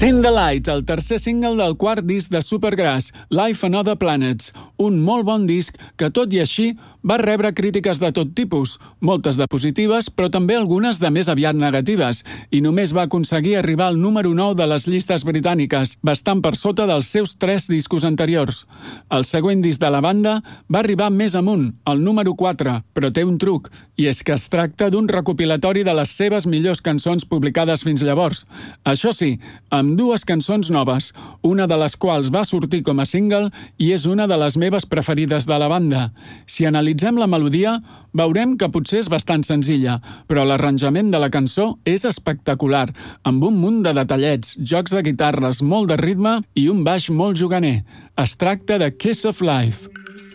Sing the Light, el tercer single del quart disc de Supergrass, Life on Other Planets, un molt bon disc que, tot i així, va rebre crítiques de tot tipus, moltes de positives, però també algunes de més aviat negatives, i només va aconseguir arribar al número 9 de les llistes britàniques, bastant per sota dels seus 3 discos anteriors. El següent disc de la banda va arribar més amunt, al número 4, però té un truc, i és que es tracta d'un recopilatori de les seves millors cançons publicades fins llavors. Això sí, amb 2 cançons noves, una de les quals va sortir com a single i és una de les meves preferides de la banda. Si analitzem la melodia, veurem que potser és bastant senzilla, però l'arranjament de la cançó és espectacular, amb un munt de detallets, jocs de guitarres, molt de ritme i un baix molt juganer. Es tracta de Kiss of Life.